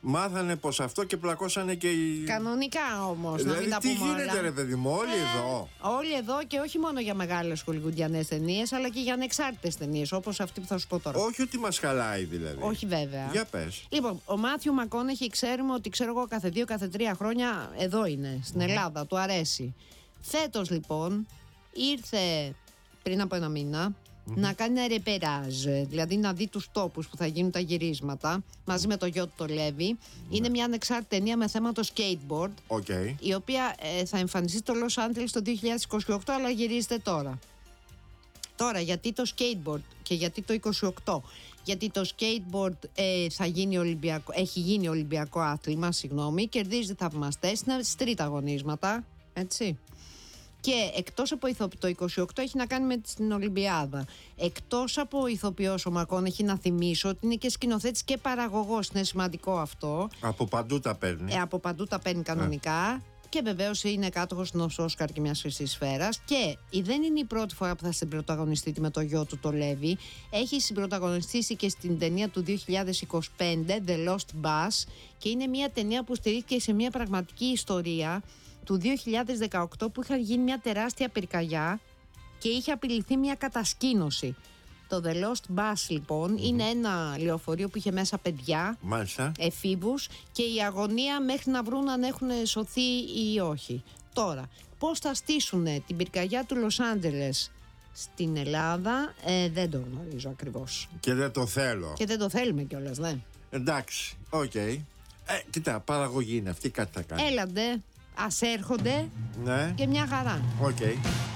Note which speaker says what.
Speaker 1: Μάθανε πως αυτό και πλακώσανε και οι.
Speaker 2: Κανονικά όμως,
Speaker 1: Δηλαδή,
Speaker 2: να μην τα
Speaker 1: τι
Speaker 2: πούμε
Speaker 1: γίνεται,
Speaker 2: όλα.
Speaker 1: ρε παιδί μου, όλοι εδώ.
Speaker 2: Όλοι εδώ και όχι μόνο για μεγάλες χολιγουντιανές ταινίες, αλλά και για ανεξάρτητες ταινίες, όπως αυτή που θα σου πω τώρα.
Speaker 1: Όχι ότι μας χαλάει δηλαδή.
Speaker 2: Όχι βέβαια.
Speaker 1: Για πες.
Speaker 2: Λοιπόν, ο Μάθιου Μακόνεχι ξέρουμε ότι κάθε 2, κάθε 3 χρόνια εδώ είναι, στην Ελλάδα, του αρέσει. Φέτος λοιπόν ήρθε πριν από ένα μήνα να κάνει ένα ρεπεράζ, δηλαδή να δει τους τόπους που θα γίνουν τα γυρίσματα μαζί με το γιο του το Λέβη. Είναι μια ανεξάρτητη ταινία με θέμα το skateboard,
Speaker 1: Okay.
Speaker 2: η οποία θα εμφανιστεί στο Los Angeles το 2028, αλλά γυρίζεται τώρα. Τώρα, γιατί το skateboard και γιατί το 28? Γιατί το skateboard έχει γίνει Ολυμπιακό άθλημα, κερδίζει θαυμαστές, είναι στις τρίτα αγωνίσματα, έτσι. Και εκτός από το 28 έχει να κάνει με την Ολυμπιάδα. Εκτός από ηθοποιός ο Μακόνεχι, να θυμίσω ότι είναι και σκηνοθέτης και παραγωγός, είναι σημαντικό αυτό.
Speaker 1: Από παντού τα παίρνει.
Speaker 2: Από παντού τα παίρνει κανονικά. Και βεβαίως είναι κάτοχος ενός Όσκαρ και μιας Χρυσής Σφαίρας. Και δεν είναι η πρώτη φορά που θα συμπρωταγωνιστεί με το γιο του το Λέβη. Έχει συμπρωταγωνιστήσει και στην ταινία του 2025, The Lost Bus. Και είναι μια ταινία που στηρίχθηκε σε μια πραγματική ιστορία του 2018, που είχαν γίνει μια τεράστια πυρκαγιά και είχε απειληθεί μια κατασκήνωση. Το The Lost Bus λοιπόν είναι ένα λεωφορείο που είχε μέσα παιδιά,
Speaker 1: Μάλιστα.
Speaker 2: εφήβους, και η αγωνία μέχρι να βρουν αν έχουν σωθεί ή όχι. Τώρα, πώς θα στήσουν την πυρκαγιά του Λος Άντζελες στην Ελλάδα, δεν το γνωρίζω ακριβώς.
Speaker 1: Και δεν το θέλω.
Speaker 2: Και δεν το θέλουμε κιόλας, ναι.
Speaker 1: Εντάξει, οκ. Κοίτα, παραγωγή είναι αυτή, κάτι θα κάνει.
Speaker 2: Έλαντε, ας έρχονται
Speaker 1: Ναι.
Speaker 2: και μια χαρά.
Speaker 1: Οκ.